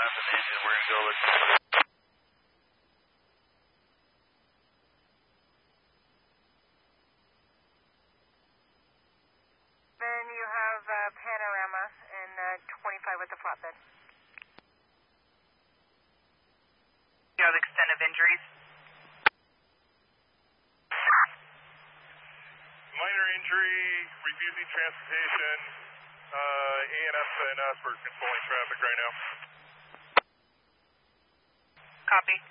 destination. We're going to go look. Then you have Panorama and 25 with the flatbed. You have extent of injuries? Minor injury, refusing transportation, ANS and us for controlling traffic right now. Copy.